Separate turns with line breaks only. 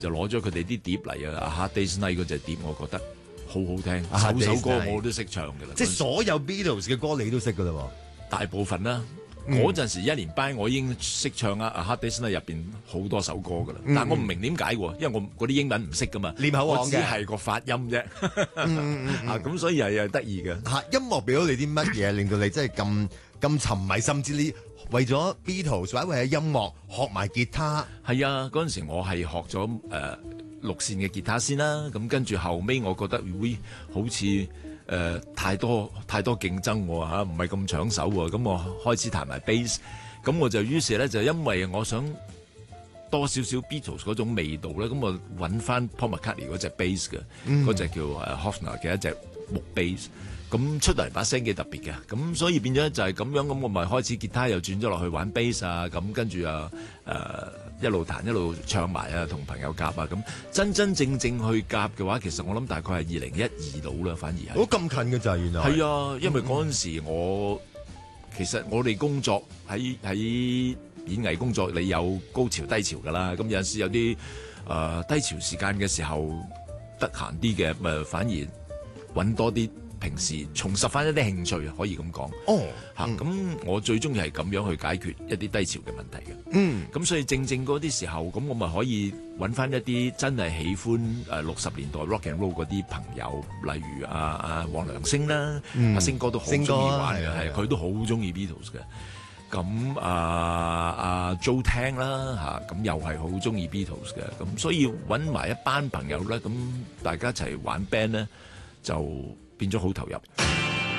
就攞咗佢哋啲碟嚟啊，《Hard Day's Night》嗰隻碟，我覺得好好聽，首歌我都識唱㗎啦。
即係所有 Beatles 嘅歌你都識㗎啦喎。
大部分啦。嗰陣時一年班我已經識唱啊，《Hard Day's Night》入邊好多首歌㗎啦，但係我唔明點解喎，因為我嗰啲英文唔識㗎嘛，
唸口簧嘅，
我只係個發音啫。咁所以係得意嘅。
音樂俾到你啲乜嘢，令到你真係咁沉迷，甚至你為咗 Beatles 或者為咗音樂學埋吉他。
係啊，嗰陣時我係學咗6線嘅吉他先啦，咁跟住後尾我覺得會好似太多競爭喎嚇，唔係咁搶手喎，咁我開始彈埋 bass， 咁我就於是咧就因為我想多少少 Beatles 嗰種味道咧，咁我揾翻 Paul McCartney 嗰隻 bass 嘅，嗰隻叫Hofner 嘅一隻木 bass。咁出嚟把聲幾特別嘅，咁所以變咗就係咁樣，咁我咪開始吉他又轉咗落去玩 bass 啊，咁跟住啊一路彈一路唱埋啊，同朋友夾啊，咁真正去夾嘅話，其實我諗大概係2012到啦，反而係。
咁近嘅就係原來。
係啊，因為嗰陣時其實我哋工作喺演藝工作，你有高潮低潮㗎啦，咁有陣時有啲低潮時間嘅時候得閒啲嘅，咪反而揾多啲。平時重拾翻一啲興趣，可以咁講。咁我最中意係咁樣去解決一啲低潮嘅問題嘅。咁所以正嗰啲時候，咁我咪可以揾翻一啲真係喜歡60年代 rock and roll 嗰啲朋友，例如黃良星啦，阿星哥都好中意玩嘅，係佢都好中意 Beatles 嘅。咁Joe Tang 啦咁又係好中意 Beatles 嘅。咁所以揾埋一班朋友咧，咁大家一齊玩 band 咧就變咗好投入。